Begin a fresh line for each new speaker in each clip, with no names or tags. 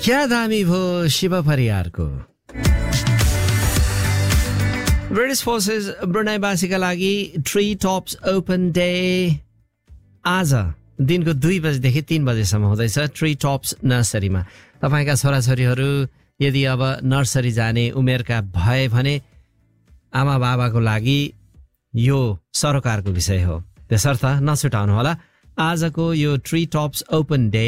क्या दामी भो शिव परियारको ब्रिटिश फोर्सेस ब्रुनाईवासीका लागि ट्री टप्स ओपन डे आज दिनको 2 बजेदेखि 3 बजेसम्म हुँदैछ ट्री टप्स नर्सरीमा। तपाईका छोराछोरीहरू यदि अब नर्सरी जाने उमेरका भए भने आमा बाबाको लागि यो सरोकारको विषय हो, त्यसर्थ नछुटाउनुहोला। आजको यो ट्री टप्स ओपन डे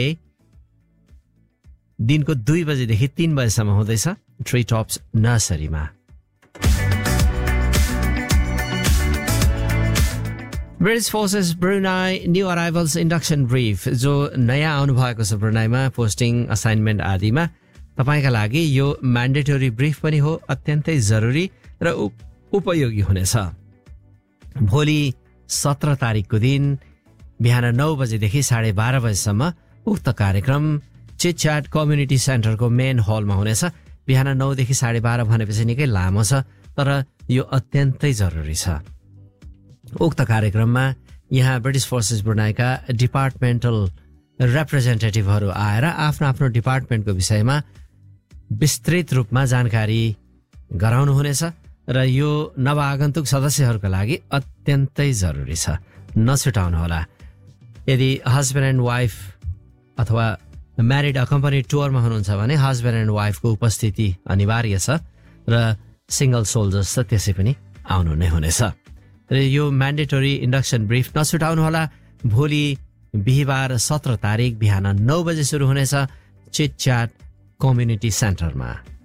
दिनको 2 बजेदेखि 3 बजेसम्म हुँदैछ ट्री टप्स नर्सरीमा। British forces Brunei new अराइभल्स induction brief, जो नयाँ आउनुभएको छ ब्रुनाईमा पोस्टिङ असाइनमेन्ट आदिमा, तपाईँका लागि यो म्यान्डेटोरी ब्रिफ पनि हो, अत्यन्तै जरुरी र उपयोगी हुनेछ। भोलि 17 तारिकको दिन बिहान 9 बजेदेखि 12:30 बजेसम्म उक्त कार्यक्रम चिटच्याट कम्युनिटी सेन्टरको मेन हलमा हुनेछ। बिहान 9 देखि 12:30 भनेपछि निकै लामो छ, तर यो अत्यन्तै जरुरी छ। उक्त कार्यक्रममा यहाँ ब्रिटिश फोर्सेस ब्रुनाईका डिपार्टमेन्टल रिप्रेजेन्टेटिभहरू आएर आफ्नो आफ्नो डिपार्टमेन्टको विषयमा विस्तृत रूपमा जानकारी गराउनुहुनेछ र यो नवआगन्तुक सदस्यहरूका लागि अत्यन्तै जरुरी छ, नछुटाउनुहोला। यदि हस्बेन्ड एन्ड वाइफ अथवा म्यारिड अकम्पनी टुरमा हुनुहुन्छ भने हस्बेन्ड एन्ड वाइफको उपस्थिति अनिवार्य छ र सिंगल सोल्जर्स त त्यसै पनि आउनु नै हुनेछ। र यो म्यान्डेटोरी इन्डक्सन ब्रिफ नछुटाउनुहोला। भोलि बिहिबार 17 तारिक बिहान 9 बजे सुरु हुनेछ चिटच्याट कम्युनिटी सेन्टरमा।